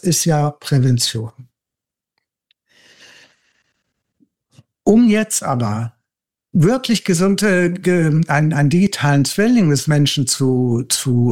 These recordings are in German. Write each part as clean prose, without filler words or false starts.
ist ja Prävention. Um jetzt aber wirklich einen digitalen Zwilling des Menschen zu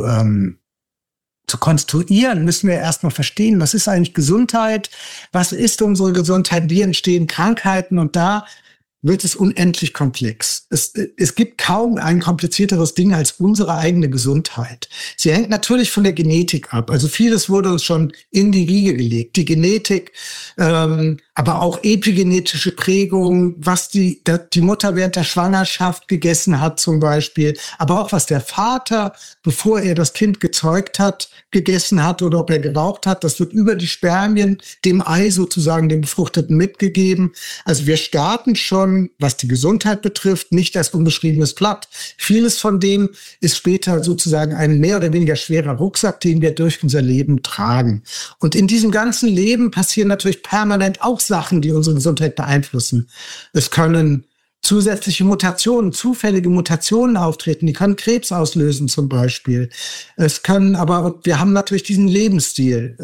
konstruieren, müssen wir erstmal verstehen, was ist eigentlich Gesundheit, was ist unsere Gesundheit, wie entstehen Krankheiten, und da wird es unendlich komplex. Es gibt kaum ein komplizierteres Ding als unsere eigene Gesundheit. Sie hängt natürlich von der Genetik ab. Also vieles wurde uns schon in die Wiege gelegt. Die Genetik, aber auch epigenetische Prägungen, was die Mutter während der Schwangerschaft gegessen hat zum Beispiel, aber auch was der Vater, bevor er das Kind gezeugt hat, gegessen hat oder ob er geraucht hat, das wird über die Spermien dem Ei sozusagen, dem Befruchteten, mitgegeben. Also wir starten schon, was die Gesundheit betrifft, nicht als unbeschriebenes Blatt. Vieles von dem ist später sozusagen ein mehr oder weniger schwerer Rucksack, den wir durch unser Leben tragen. Und in diesem ganzen Leben passieren natürlich permanent auch Sachen, die unsere Gesundheit beeinflussen. Es können zusätzliche Mutationen, zufällige Mutationen auftreten, die können Krebs auslösen zum Beispiel. Wir haben natürlich diesen Lebensstil,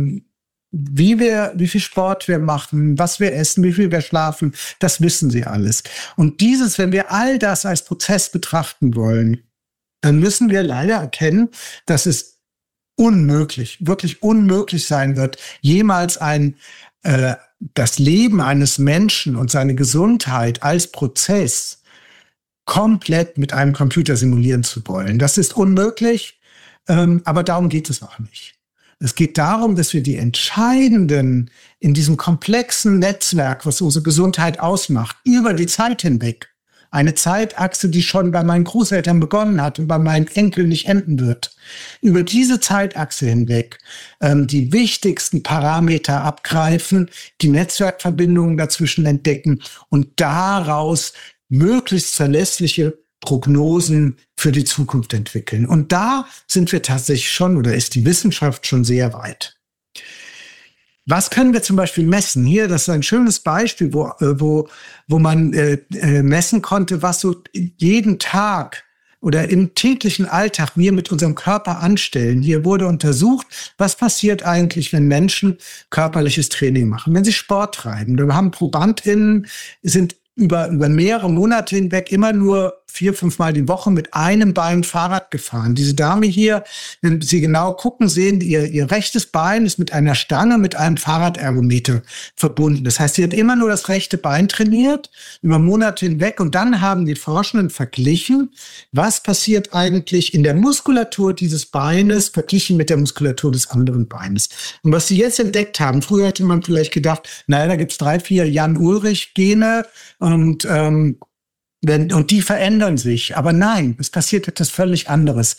wie viel Sport wir machen, was wir essen, wie viel wir schlafen, das wissen Sie alles. Und wenn wir all das als Prozess betrachten wollen, dann müssen wir leider erkennen, dass es wirklich unmöglich sein wird, jemals das Leben eines Menschen und seine Gesundheit als Prozess komplett mit einem Computer simulieren zu wollen. Das ist unmöglich, aber darum geht es auch nicht. Es geht darum, dass wir die entscheidenden in diesem komplexen Netzwerk, was unsere Gesundheit ausmacht, über die Zeit hinweg, eine Zeitachse, die schon bei meinen Großeltern begonnen hat und bei meinen Enkeln nicht enden wird, über diese Zeitachse hinweg die wichtigsten Parameter abgreifen, die Netzwerkverbindungen dazwischen entdecken und daraus möglichst verlässliche Prognosen für die Zukunft entwickeln. Und da sind wir tatsächlich schon, oder ist die Wissenschaft schon sehr weit. Was können wir zum Beispiel messen? Hier, das ist ein schönes Beispiel, wo man messen konnte, was so jeden Tag oder im täglichen Alltag wir mit unserem Körper anstellen. Hier wurde untersucht, was passiert eigentlich, wenn Menschen körperliches Training machen, wenn sie Sport treiben. Wir haben ProbandInnen, sind über mehrere Monate hinweg immer nur 4-5 Mal die Woche mit einem Bein Fahrrad gefahren. Diese Dame hier, wenn Sie genau gucken, sehen, ihr rechtes Bein ist mit einer Stange, mit einem Fahrradergometer verbunden. Das heißt, sie hat immer nur das rechte Bein trainiert, über Monate hinweg. Und dann haben die Forschenden verglichen, was passiert eigentlich in der Muskulatur dieses Beines, verglichen mit der Muskulatur des anderen Beines. Und was sie jetzt entdeckt haben, früher hätte man vielleicht gedacht, naja, da gibt's 3-4 Jan-Ulrich-Gene und die verändern sich. Aber nein, es passiert etwas völlig anderes.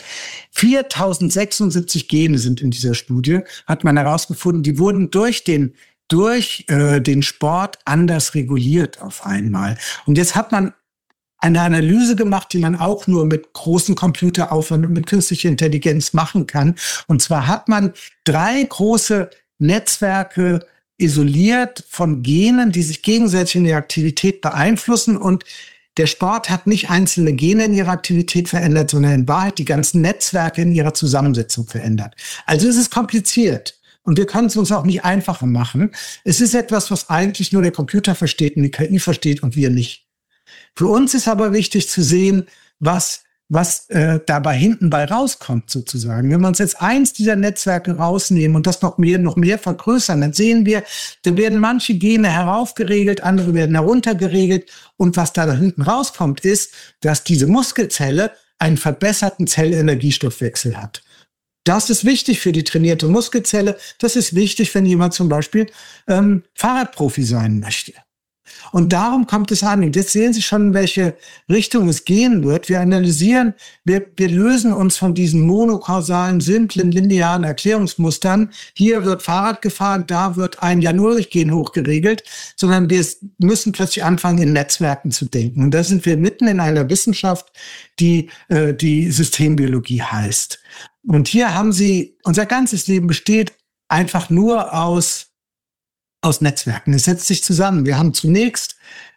4076 Gene sind in dieser Studie, hat man herausgefunden, die wurden durch den Sport anders reguliert auf einmal. Und jetzt hat man eine Analyse gemacht, die man auch nur mit großen Computeraufwand und mit künstlicher Intelligenz machen kann. Und zwar hat man 3 große Netzwerke isoliert von Genen, die sich gegenseitig in der Aktivität beeinflussen, und der Sport hat nicht einzelne Gene in ihrer Aktivität verändert, sondern in Wahrheit die ganzen Netzwerke in ihrer Zusammensetzung verändert. Also es ist kompliziert und wir können es uns auch nicht einfacher machen. Es ist etwas, was eigentlich nur der Computer versteht und die KI versteht und wir nicht. Für uns ist aber wichtig zu sehen, was dabei hinten bei rauskommt sozusagen. Wenn wir uns jetzt eins dieser Netzwerke rausnehmen und das noch mehr vergrößern, dann sehen wir, dann werden manche Gene heraufgeregelt, andere werden heruntergeregelt, und was da hinten rauskommt, ist, dass diese Muskelzelle einen verbesserten Zellenergiestoffwechsel hat. Das ist wichtig für die trainierte Muskelzelle. Das ist wichtig, wenn jemand zum Beispiel Fahrradprofi sein möchte. Und darum kommt es an. Und jetzt sehen Sie schon, in welche Richtung es gehen wird. Wir analysieren, wir lösen uns von diesen monokausalen, simplen, linearen Erklärungsmustern. Hier wird Fahrrad gefahren, da wird ein Jan-Ulrich-Gen hochgeregelt, sondern wir müssen plötzlich anfangen, in Netzwerken zu denken. Und da sind wir mitten in einer Wissenschaft, die Systembiologie heißt. Und hier haben Sie, unser ganzes Leben besteht einfach nur aus Netzwerken. Es setzt sich zusammen. Wir haben zunächst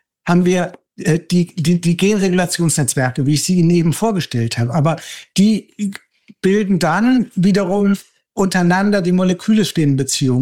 die Genregulationsnetzwerke, wie ich sie Ihnen eben vorgestellt habe. Aber die bilden dann wiederum untereinander, die Moleküle stehen in Beziehung.